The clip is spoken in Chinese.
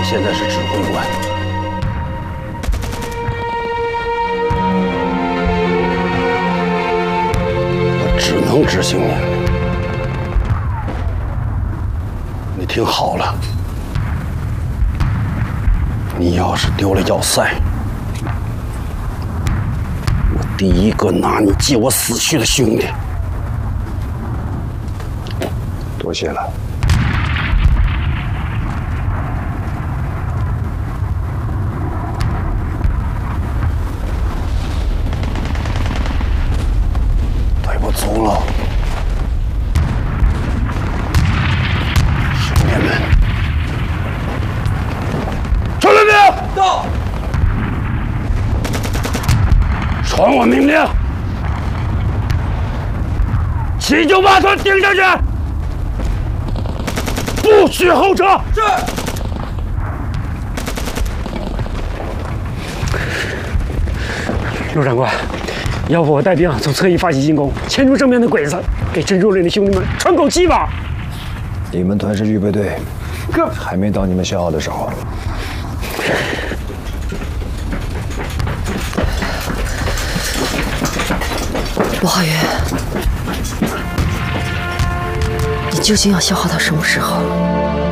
现在是指挥官，我只能执行命令。你听好了，你要是丢了要塞，我第一个拿你借我死去的兄弟。 多谢了。 走了，兄弟们，传令兵到，传我命令，7、9、8团顶上去，不许后撤。是。 陆长官。 要不我带兵从侧翼发起进攻，牵住正面的鬼子，给陈竹林的兄弟们喘口气吧。 你们团是预备队，还没到你们消耗的时候。 罗浩云，你究竟要消耗到什么时候？